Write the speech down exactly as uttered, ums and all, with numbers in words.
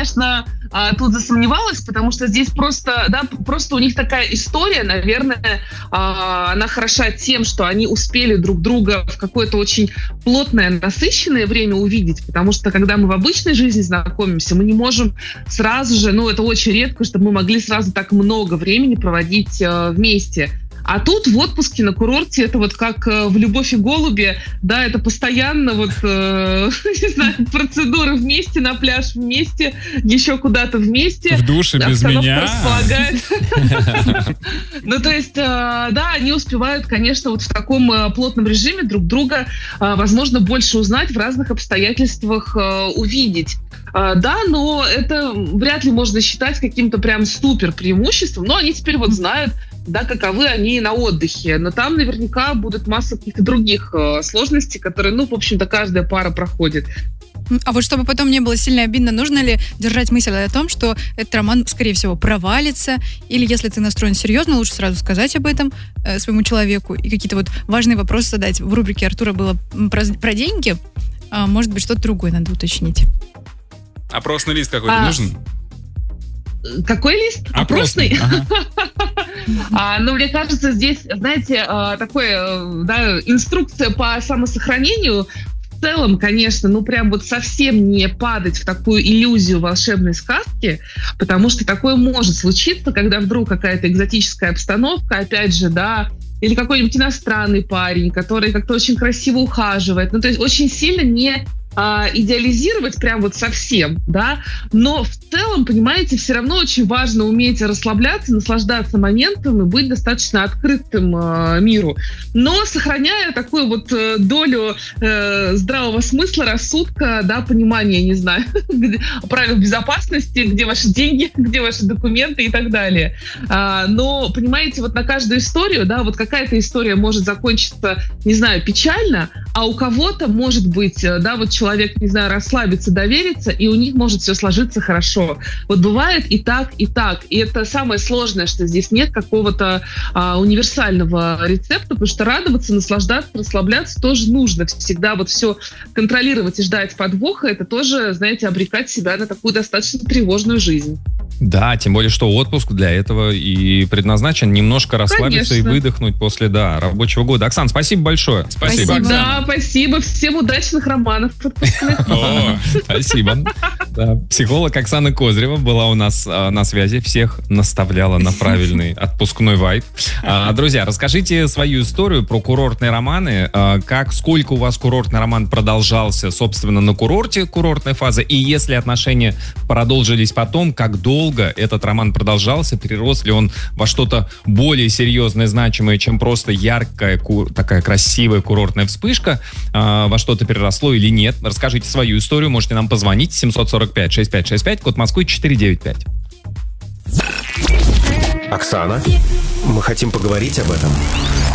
конечно, тут засомневалась, потому что здесь просто, да, просто у них такая история, наверное, она хороша тем, что они успели друг друга в какое-то очень плотное, насыщенное время увидеть, потому что когда мы в обычной жизни знакомимся, мы не можем сразу же, ну, это очень редко, чтобы мы могли сразу так много времени проводить вместе. А тут в отпуске на курорте это вот как э, в «Любовь и голуби», да, это постоянно вот, э, не знаю, процедуры вместе, на пляж вместе, еще куда-то вместе. В душе без меня. Располагает. Ну, то есть, да, они успевают, конечно, вот в таком плотном режиме друг друга, возможно, больше узнать, в разных обстоятельствах увидеть. Да, но это вряд ли можно считать каким-то прям супер преимуществом, но они теперь вот знают, да, каковы они на отдыхе. Но там наверняка будут масса каких-то других э, сложностей, которые, ну, в общем-то, каждая пара проходит. А вот чтобы потом не было сильно обидно, нужно ли держать мысль о том, что этот роман, скорее всего, провалится? Или если ты настроен серьезно, лучше сразу сказать об этом э, своему человеку и какие-то вот важные вопросы задать. В рубрике Артура было про, про деньги, а может быть, что-то другое надо уточнить. Опросный лист какой-то а... нужен? Какой лист? Опросный? Ага. а, ну, мне кажется, здесь, знаете, такой, да, инструкция по самосохранению. В целом, конечно, ну прям вот совсем не падать в такую иллюзию волшебной сказки, потому что такое может случиться, когда вдруг какая-то экзотическая обстановка, опять же, да, или какой-нибудь иностранный парень, который как-то очень красиво ухаживает. Ну, то есть очень сильно не а, идеализировать прям вот совсем, да, но в целом, понимаете, все равно очень важно уметь расслабляться, наслаждаться моментом и быть достаточно открытым э, миру, но сохраняя такую вот э, долю э, здравого смысла, рассудка, да, понимания, не знаю, правил безопасности, где ваши деньги, где ваши документы и так далее. А, но, понимаете, вот на каждую историю, да, вот какая-то история может закончиться, не знаю, печально, а у кого-то может быть, да, вот человек, не знаю, расслабиться, довериться, и у них может все сложиться хорошо. Вот бывает и так, и так. И это самое сложное, что здесь нет какого-то а, универсального рецепта, потому что радоваться, наслаждаться, расслабляться тоже нужно. Всегда вот все контролировать и ждать подвоха, это тоже, знаете, обрекать себя на такую достаточно тревожную жизнь. Да, тем более, что отпуск для этого и предназначен немножко расслабиться. Конечно. И выдохнуть после, да, рабочего года. Оксан, спасибо большое. Спасибо. спасибо. Да, спасибо. Всем удачных романов. Спасибо. Психолог Оксана Козырева была у нас на связи. Всех наставляла на правильный отпускной вайб. Друзья, расскажите свою историю про курортные романы. Как, сколько у вас курортный роман продолжался, собственно, на курорте, курортная фаза, и если отношения продолжились потом, как долго этот роман продолжался, перерос ли он во что-то более серьезное, значимое, чем просто яркая, такая красивая курортная вспышка, во что-то переросло или нет. Расскажите свою историю, можете нам позвонить семь сорок пять шестьдесят пять шестьдесят пять, код Москвы четыре девять пять. Оксана, мы хотим поговорить об этом.